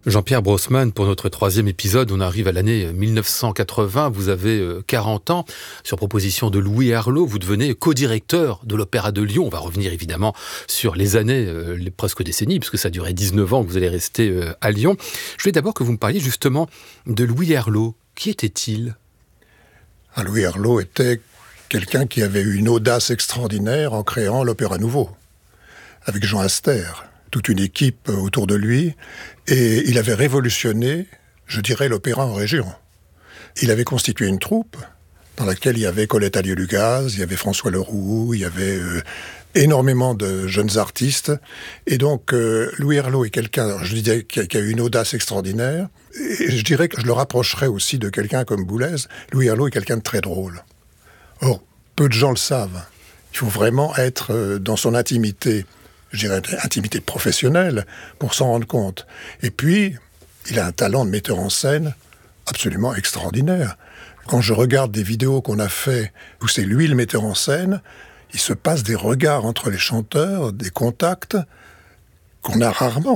Jean-Pierre Brossman, pour notre 3e épisode, on arrive à l'année 1980, vous avez 40 ans. Sur proposition de Louis Herlaut, vous devenez co-directeur de l'Opéra de Lyon. On va revenir évidemment sur les années, les presque décennies, puisque ça a duré 19 ans que vous allez rester à Lyon. Je voulais d'abord que vous me parliez justement de Louis Herlaut. Qui était-il ? Louis Herlaut était quelqu'un qui avait eu une audace extraordinaire en créant l'Opéra Nouveau, avec Jean Aster, toute une équipe autour de lui, et il avait révolutionné, je dirais, l'opéra en région. Il avait constitué une troupe dans laquelle il y avait Colette Allier-Lugaz, il y avait François Leroux, il y avait énormément de jeunes artistes, et donc Louis Herlaut est quelqu'un, je disais, qui a eu une audace extraordinaire, et je dirais que je le rapprocherais aussi de quelqu'un comme Boulez. Louis Herlaut est quelqu'un de très drôle. Or, peu de gens le savent. Il faut vraiment être dans son intimité, je dirais intimité professionnelle, pour s'en rendre compte. Et puis, il a un talent de metteur en scène absolument extraordinaire. Quand je regarde des vidéos qu'on a fait où c'est lui le metteur en scène, il se passe des regards entre les chanteurs, des contacts qu'on a rarement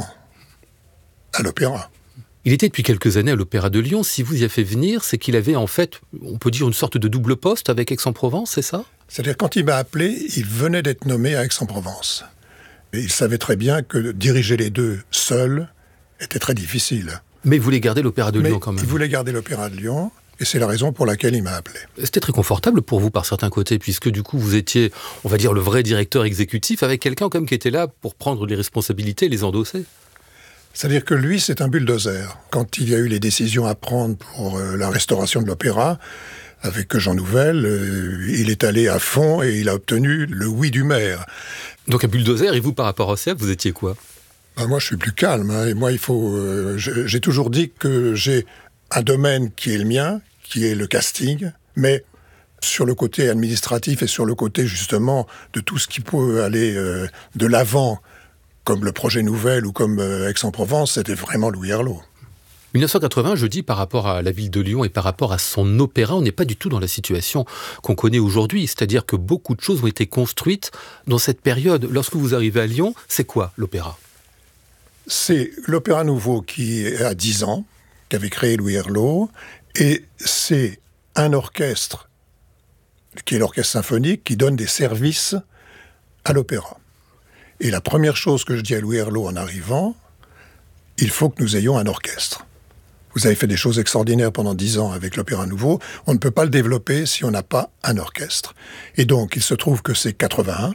à l'opéra. Il était depuis quelques années à l'Opéra de Lyon. Si vous y avez fait venir, c'est qu'il avait en fait, on peut dire, une sorte de double poste avec Aix-en-Provence, c'est ça ? C'est-à-dire, quand il m'a appelé, il venait d'être nommé à Aix-en-Provence. Et il savait très bien que diriger les deux seuls était très difficile. Mais il voulait garder l'Opéra de Lyon quand même. Il voulait garder l'Opéra de Lyon, et c'est la raison pour laquelle il m'a appelé. C'était très confortable pour vous par certains côtés, puisque du coup vous étiez, on va dire, le vrai directeur exécutif, avec quelqu'un quand même qui était là pour prendre les responsabilités et les endosser. C'est-à-dire que lui, c'est un bulldozer. Quand il y a eu les décisions à prendre pour la restauration de l'opéra, avec Jean Nouvel, il est allé à fond et il a obtenu le oui du maire. Donc un bulldozer, et vous, par rapport à ça, vous étiez quoi ? Moi, je suis plus calme. Et moi, j'ai toujours dit que j'ai un domaine qui est le mien, qui est le casting, mais sur le côté administratif et sur le côté, justement, de tout ce qui peut aller de l'avant, comme le projet Nouvel ou comme Aix-en-Provence, c'était vraiment Louis Herlaut. 1980, je dis, par rapport à la ville de Lyon et par rapport à son opéra, on n'est pas du tout dans la situation qu'on connaît aujourd'hui. C'est-à-dire que beaucoup de choses ont été construites dans cette période. Lorsque vous arrivez à Lyon, c'est quoi l'opéra ? C'est l'Opéra Nouveau qui a 10 ans, qu'avait créé Louis Herlaut, et c'est un orchestre, qui est l'orchestre symphonique, qui donne des services à l'opéra. Et la première chose que je dis à Louis Herlaut en arrivant, il faut que nous ayons un orchestre. Vous avez fait des choses extraordinaires pendant 10 ans avec l'Opéra Nouveau. On ne peut pas le développer si on n'a pas un orchestre. Et donc, il se trouve que c'est 81.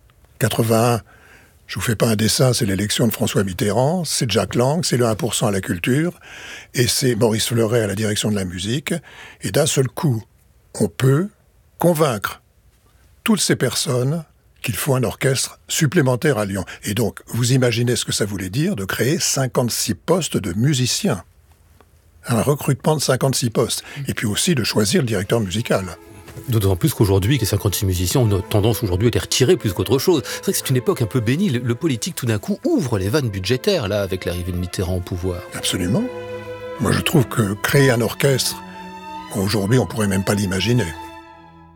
81, je vous fais pas un dessin, c'est l'élection de François Mitterrand, c'est Jack Lang, c'est le 1% à la culture, et c'est Maurice Fleuret à la direction de la musique. Et d'un seul coup, on peut convaincre toutes ces personnes qu'il faut un orchestre supplémentaire à Lyon. Et donc, vous imaginez ce que ça voulait dire de créer 56 postes de musiciens. Un recrutement de 56 postes. Et puis aussi de choisir le directeur musical. D'autant plus qu'aujourd'hui, que 56 musiciens ont tendance aujourd'hui à les retirer plus qu'autre chose. C'est vrai que c'est une époque un peu bénie. Le politique, tout d'un coup, ouvre les vannes budgétaires, là, avec l'arrivée de Mitterrand au pouvoir. Absolument. Moi, je trouve que créer un orchestre, aujourd'hui, on pourrait même pas l'imaginer.